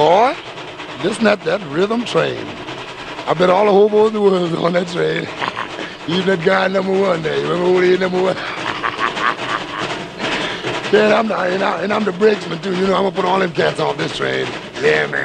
Boy, listen at that rhythm train. I bet all the hobos in the world is on that train. Even that guy number one there. You remember who he is, number one? Yeah, and I'm the brakesman too. You know, I'm gonna put all them cats off this train. Yeah, man.